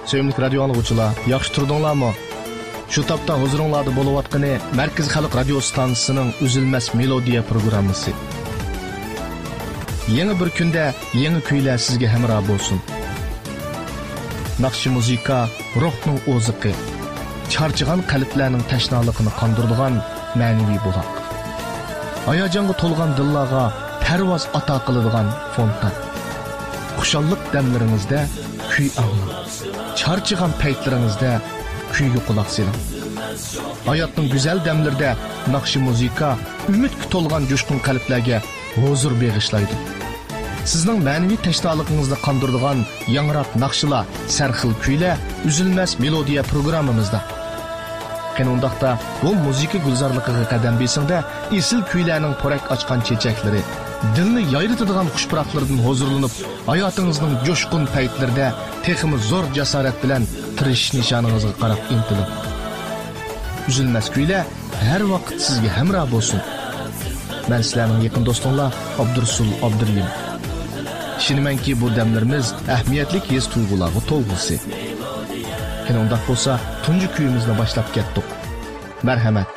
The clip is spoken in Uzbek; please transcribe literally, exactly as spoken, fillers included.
Söyümlük radyo anlıqçılar, yaxşı turdunlarmı? Şu tapda huzuringlarda bo'layotgani Markaz Xalq radio stansiyasining Üzülmez Melodiya programmasi. Yeni bir kunda yangi kuylar sizga hamroh bo'lsin. Naqshi muzika ruhning o'ziqi, charchigan qalblarning tashnaligini qondiradigan ma'naviy buloq. Hayajonga to'lgan dillarga parvoz ato qiladigan fontan. Xushallik damlaringizda kuy anglang. Charchigan paytlaringizda kuyga quloq soling. Hayotning go'zal damlarida naqshi muzika umidga to'lgan jo'shqin qalblarga huzur bag'ishlaydi. Sizning ma'naviy tashnoligingizni qondiradigan yangrab naqshlar, sarxil kuylar Üzülmez Melodiya programmamizda. Qanundaqda bu muzika gulzorligiga qadam besingda esil kuylarning porak ochgan chechaklari, dilni yayritadigan xushpuroqlardan huzurlanib, hayotingizning jo'shqin paytlarida texmi zo'r jasorat bilan tirishish nishoningizga qarab intilib. Üzülmez kuylar har vaqt sizga hamroh bo'lsin. Men sizlarning yaqin do'stinglar Abdursul Abdurlim. Ishonamanki bu damlarimiz ahamiyatli his tuyg'ularga to'lg'isi. Qanday bo'lsa, tunji kuyimizni boshlab ketdik. Marhamat.